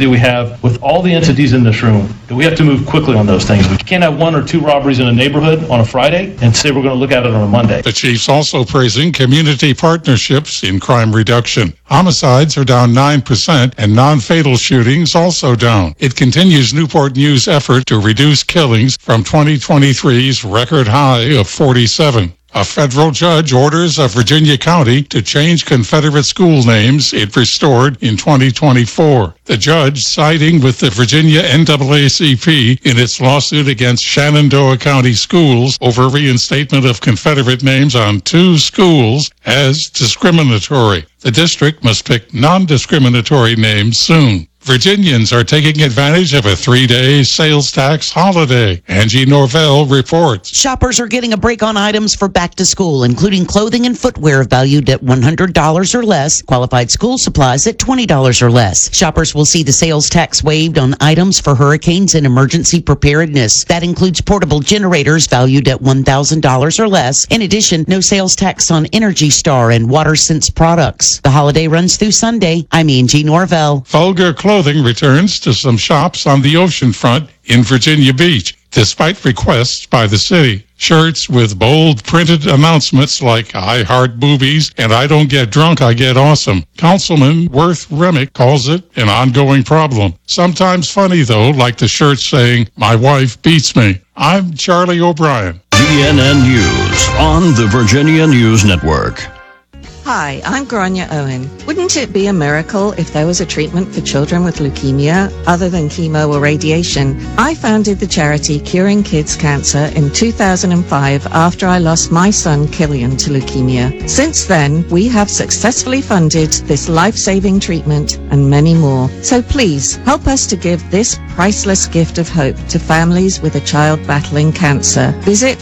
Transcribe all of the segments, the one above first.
that we have with all the entities in this room, that we have to move quickly on those things. We can't have 1 or 2 robberies in a neighborhood on a Friday and say we're going to look at it on a Monday. The chief's also praising community partnerships in crime reduction. Homicides are down 9% and non-fatal shootings also down. It continues Newport News' effort to reduce killings from 2023's record high of 47. A federal judge orders a Virginia county to change Confederate school names it restored in 2024. The judge, siding with the Virginia NAACP in its lawsuit against Shenandoah County schools over reinstatement of Confederate names on 2 schools, as discriminatory. The district must pick non-discriminatory names soon. Virginians are taking advantage of a 3-day sales tax holiday. Angie Norvell reports. Shoppers are getting a break on items for back to school, including clothing and footwear valued at $100 or less, qualified school supplies at $20 or less. Shoppers will see the sales tax waived on items for hurricanes and emergency preparedness. That includes portable generators valued at $1,000 or less. In addition, no sales tax on Energy Star and WaterSense products. The holiday runs through Sunday. I'm Angie Norvell. Vulgar clothing returns to some shops on the ocean front in Virginia Beach, despite requests by the city. Shirts with bold printed announcements like "I heart boobies" and "I don't get drunk, I get awesome." Councilman Worth Remick calls it an ongoing problem. Sometimes funny, though, like the shirt saying, "My wife beats me." I'm Charlie O'Brien. VNN News on the Virginia News Network. Hi, I'm Grania Owen. Wouldn't it be a miracle if there was a treatment for children with leukemia other than chemo or radiation? I founded the charity Curing Kids Cancer in 2005 after I lost my son Killian to leukemia. Since then, we have successfully funded this life-saving treatment and many more. So please, help us to give this priceless gift of hope to families with a child battling cancer. Visit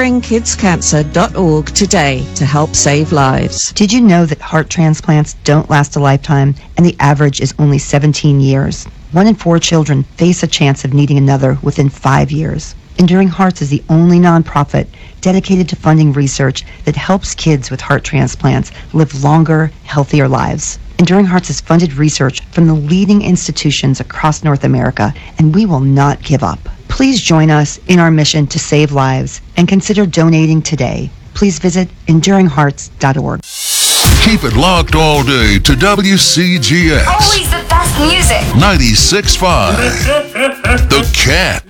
curingkidscancer.org today to help save lives. Did you know that heart transplants don't last a lifetime and the average is only 17 years? 1 in 4 children face a chance of needing another within 5 years. Enduring Hearts is the only nonprofit dedicated to funding research that helps kids with heart transplants live longer, healthier lives. Enduring Hearts has funded research from the leading institutions across North America, and we will not give up. Please join us in our mission to save lives and consider donating today. Please visit enduringhearts.org. Keep it locked all day to WCGS. Always the best music. 96.5. The Cat.